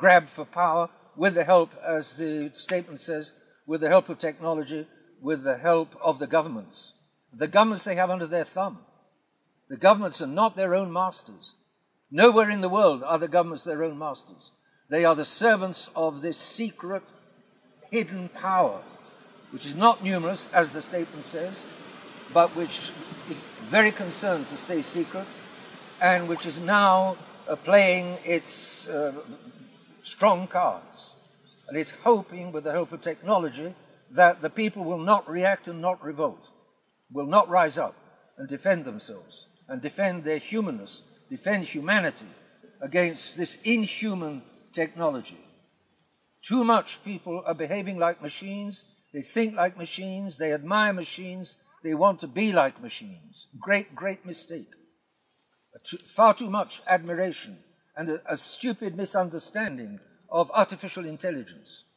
grab for power with the help, as the statement says, with the help of technology, with the help of the governments. The governments they have under their thumb. The governments are not their own masters. Nowhere in the world are the governments their own masters. They are the servants of this secret, hidden power, which is not numerous, as the statement says, but which is very concerned to stay secret, and which is now playing its strong cards. And it's hoping, with the help of technology, that the people will not react and not revolt, will not rise up and defend themselves, and defend their humanness, defend humanity against this inhuman technology. Too much people are behaving like machines. They think like machines. They admire machines. They want to be like machines. Great, great mistake. Far too much admiration and a stupid misunderstanding of artificial intelligence.